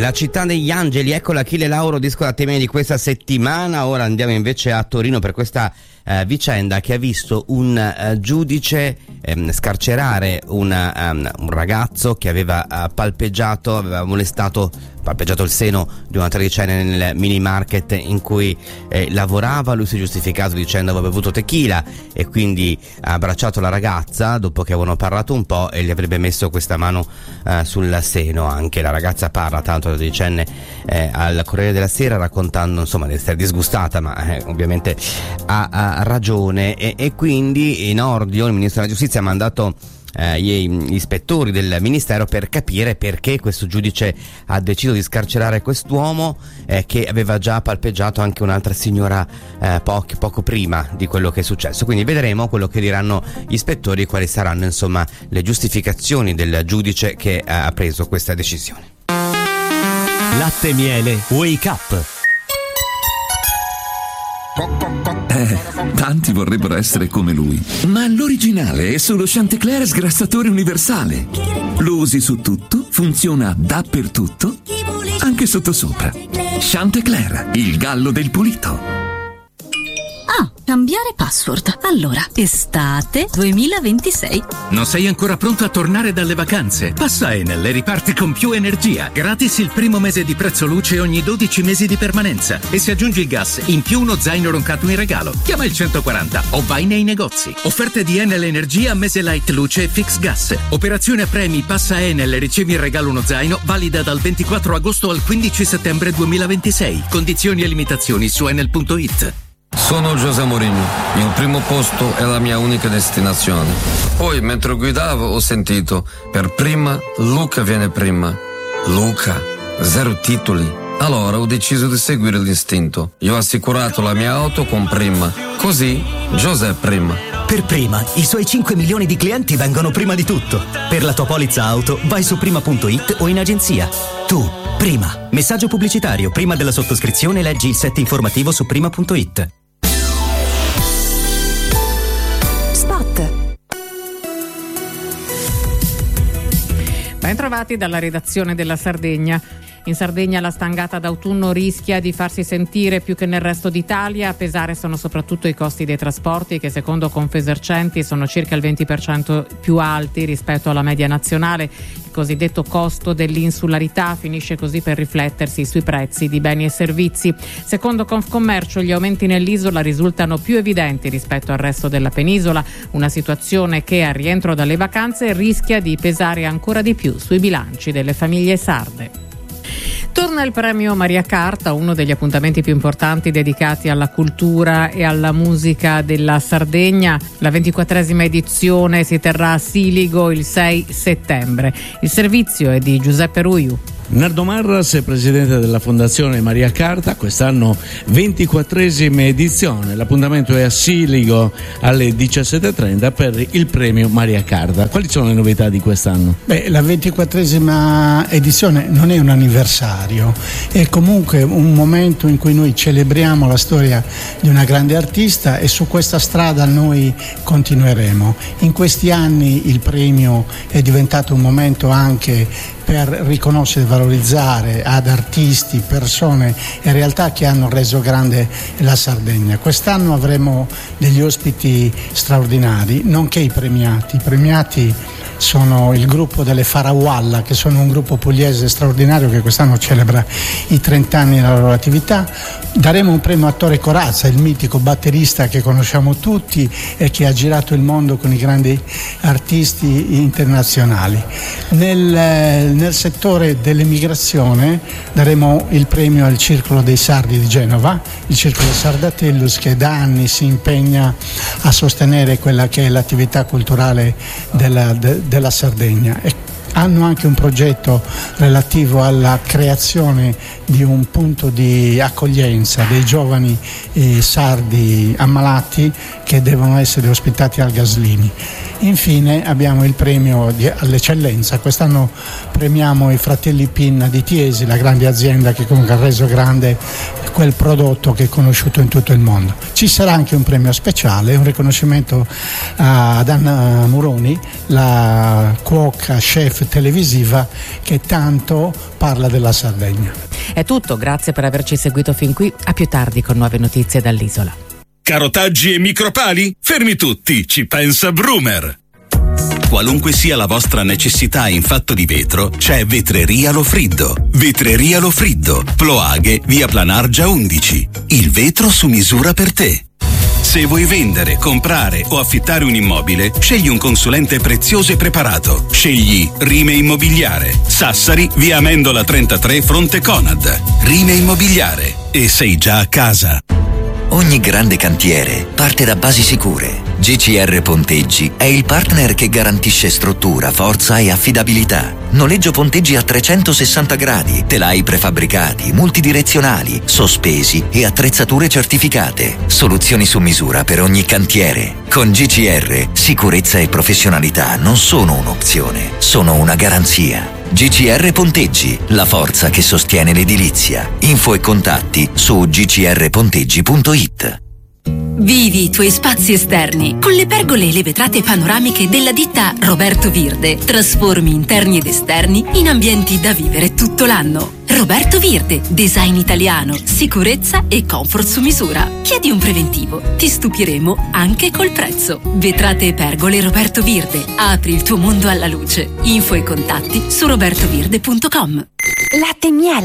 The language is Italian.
La città degli angeli, ecco l'Achille Lauro, disco da temere di questa settimana. Ora andiamo invece a Torino per questa vicenda che ha visto un giudice scarcerare un ragazzo che aveva aveva molestato il seno di una tredicenne nel mini market in cui lavorava. Lui si è giustificato dicendo aveva bevuto tequila e quindi ha abbracciato la ragazza dopo che avevano parlato un po' e gli avrebbe messo questa mano sul seno anche. La ragazza parla tanto la tredicenne al Corriere della Sera raccontando insomma di essere disgustata, ma ovviamente ha ragione e quindi in ordine il ministro della giustizia ha mandato gli ispettori del ministero per capire perché questo giudice ha deciso di scarcerare quest'uomo che aveva già palpeggiato anche un'altra signora poco prima di quello che è successo. Quindi vedremo quello che diranno gli ispettori e quali saranno insomma le giustificazioni del giudice che ha preso questa decisione. Latte Miele Wake Up. Tanti vorrebbero essere come lui, ma l'originale è solo Chantecler sgrassatore universale. Lo usi su tutto, funziona dappertutto, anche sottosopra. Chantecler, il gallo del pulito. Cambiare password. Allora, estate 2026. Non sei ancora pronto a tornare dalle vacanze? Passa Enel e riparti con più energia. Gratis il primo mese di prezzo luce ogni 12 mesi di permanenza. E se aggiungi il gas, in più uno zaino roncato in regalo. Chiama il 140 o vai nei negozi. Offerte di Enel Energia, mese light luce e fix gas. Operazione a premi, passa Enel e ricevi in regalo uno zaino, valida dal 24 agosto al 15 settembre 2026. Condizioni e limitazioni su enel.it. Sono José Mourinho, il primo posto è la mia unica destinazione. Poi mentre guidavo ho sentito, per prima Luca viene prima. Luca, 0 titoli. Allora ho deciso di seguire l'istinto. Io ho assicurato la mia auto con Prima, così José prima. Per Prima, i suoi 5 milioni di clienti vengono prima di tutto. Per la tua polizza auto vai su prima.it o in agenzia. Tu, Prima. Messaggio pubblicitario. Prima della sottoscrizione leggi il set informativo su prima.it. Bentrovati dalla redazione della Sardegna. In Sardegna la stangata d'autunno rischia di farsi sentire più che nel resto d'Italia. A pesare sono soprattutto i costi dei trasporti che secondo Confesercenti sono circa il 20% più alti rispetto alla media nazionale. Il cosiddetto costo dell'insularità finisce così per riflettersi sui prezzi di beni e servizi. Secondo Confcommercio gli aumenti nell'isola risultano più evidenti rispetto al resto della penisola, una situazione che al rientro dalle vacanze rischia di pesare ancora di più sui bilanci delle famiglie sarde. Torna il premio Maria Carta, uno degli appuntamenti più importanti dedicati alla cultura e alla musica della Sardegna. La 24esima edizione si terrà a Siligo il 6 settembre. Il servizio è di Giuseppe Ruiu. Nardo Marras è presidente della Fondazione Maria Carta, quest'anno 24esima edizione. L'appuntamento è a Siligo alle 17:30 per il premio Maria Carta. Quali sono le novità di quest'anno? La 24esima edizione non è un anniversario, è comunque un momento in cui noi celebriamo la storia di una grande artista e su questa strada noi continueremo. In questi anni il premio è diventato un momento anche per riconoscere e valorizzare ad artisti, persone e realtà che hanno reso grande la Sardegna. Quest'anno avremo degli ospiti straordinari, nonché i premiati. I premiati sono il gruppo delle Farawalla, che sono un gruppo pugliese straordinario che quest'anno celebra i 30 anni della loro attività. Daremo un premio a Tore Corazza, il mitico batterista che conosciamo tutti e che ha girato il mondo con i grandi artisti internazionali. Nel settore dell'emigrazione daremo il premio al Circolo dei Sardi di Genova, il Circolo Sardatellus, che da anni si impegna a sostenere quella che è l'attività culturale della Sardegna. E hanno anche un progetto relativo alla creazione di un punto di accoglienza dei giovani sardi ammalati che devono essere ospitati al Gaslini. Infine abbiamo il premio all'eccellenza. Quest'anno premiamo i fratelli Pinna di Tiesi, la grande azienda che comunque ha reso grande quel prodotto che è conosciuto in tutto il mondo. Ci sarà anche un premio speciale, un riconoscimento ad Anna Muroni, la cuoca chef televisiva che tanto parla della Sardegna. È tutto, grazie per averci seguito fin qui, a più tardi con nuove notizie dall'isola. Carotaggi e micropali? Fermi tutti, ci pensa Brumer. Qualunque sia la vostra necessità in fatto di vetro, c'è Vetreria Lofriddo. Vetreria Lofriddo, Ploaghe, via Planargia 11. Il vetro su misura per te. Se vuoi vendere, comprare o affittare un immobile, scegli un consulente prezioso e preparato. Scegli Rime Immobiliare. Sassari, via Amendola 33, fronte Conad. Rime Immobiliare. E sei già a casa. Ogni grande cantiere parte da basi sicure. GCR Ponteggi è il partner che garantisce struttura, forza e affidabilità. Noleggio ponteggi a 360 gradi, telai prefabbricati, multidirezionali, sospesi e attrezzature certificate. Soluzioni su misura per ogni cantiere. Con GCR, sicurezza e professionalità non sono un'opzione, sono una garanzia. GCR Ponteggi, la forza che sostiene l'edilizia. Info e contatti su gcrponteggi.it. Vivi i tuoi spazi esterni con le pergole e le vetrate panoramiche della ditta Roberto Virde. Trasformi interni ed esterni in ambienti da vivere tutto l'anno. Roberto Virde, design italiano, sicurezza e comfort su misura. Chiedi un preventivo, ti stupiremo anche col prezzo. Vetrate e pergole Roberto Virde, apri il tuo mondo alla luce. Info e contatti su robertovirde.com. Latte Miele.